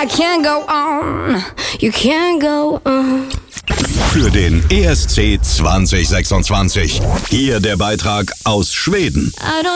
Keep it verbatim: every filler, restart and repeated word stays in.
I can't go on, you can't go on. Für den E S C zwanzig sechsundzwanzig. Hier der Beitrag aus Schweden. I don't